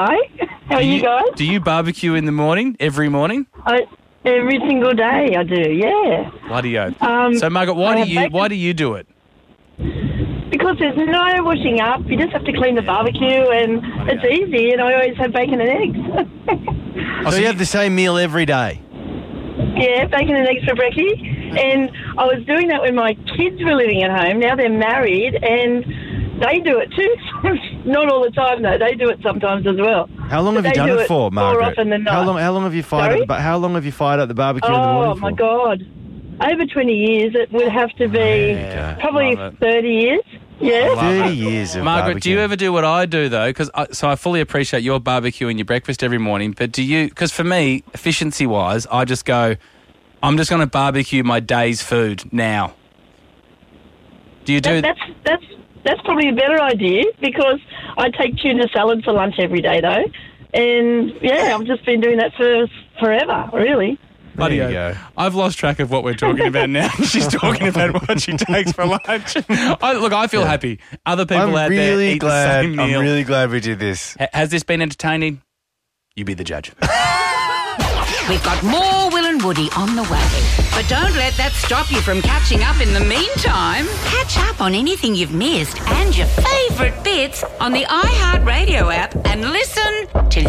Hi, how are you guys? Do you barbecue in the morning, every morning? Every single day I do, yeah. Bloody oath. So, Margaret, why do you do it? Because there's no washing up. You just have to clean the barbecue and it's easy, and I always have bacon and eggs. So you have the same meal every day? Yeah, bacon and eggs for brekkie. And I was doing that when my kids were living at home. Now they're married and they do it too. Not all the time, though. They do it sometimes as well. How long have you done it for, Margaret? More often than not. How long have you fired at the barbecue in the morning for? Oh, my God. Over 20 years. It would have to be probably 30 years. Yeah. 30 years of Margaret, barbecue. do you ever do what I do, though? So I fully appreciate your barbecue and your breakfast every morning, but do you... Because for me, efficiency-wise, I just go, I'm just going to barbecue my day's food now. Do you do... That's probably a better idea, because I take tuna salad for lunch every day, though. And, yeah, I've just been doing that for forever, really. Bloody There you go. I've lost track of what we're talking about now. She's talking about what she takes for lunch. I feel happy. Other people out there eat the same meal. I'm really glad we did this. Has this been entertaining? You be the judge. We've got more Will and Woody on the way. But don't let that stop you from catching up in the meantime. Catch up on anything you've missed and your favourite bits on the iHeartRadio app and listen till